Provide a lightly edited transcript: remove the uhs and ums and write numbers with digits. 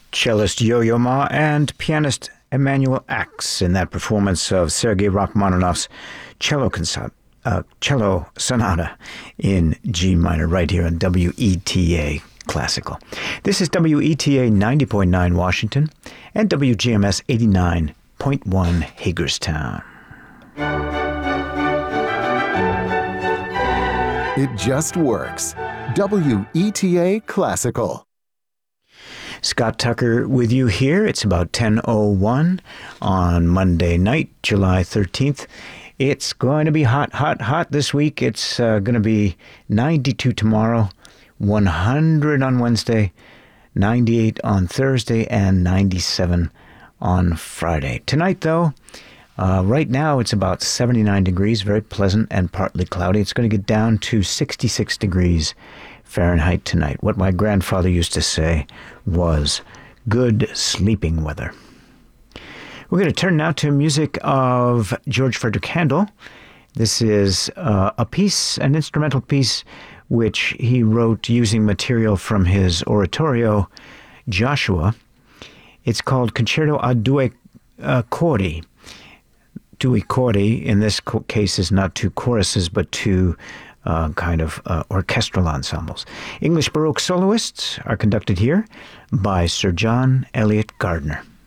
Cellist Yo-Yo Ma and pianist Emanuel Ax in that performance of Sergei Rachmaninoff's cello sonata in G minor right here on WETA Classical. This is WETA 90.9 Washington and WGMS 89.1 Hagerstown. It just works. WETA Classical. Scott Tucker with you here. It's about 10:01 on Monday night, July 13th. It's going to be hot, hot, hot this week. It's going to be 92 tomorrow, 100 on Wednesday, 98 on Thursday, and 97 on Friday. Tonight, though, right now it's about 79 degrees, very pleasant and partly cloudy. It's going to get down to 66 degrees Fahrenheit tonight. What my grandfather used to say was good sleeping weather. We're going to turn now to music of George Frederick Handel. This is an instrumental piece, which he wrote using material from his oratorio, Joshua. It's called Concerto a due cori. Due cori, in this case, is not two choruses, but two orchestral ensembles. English Baroque soloists are conducted here by Sir John Eliot Gardiner.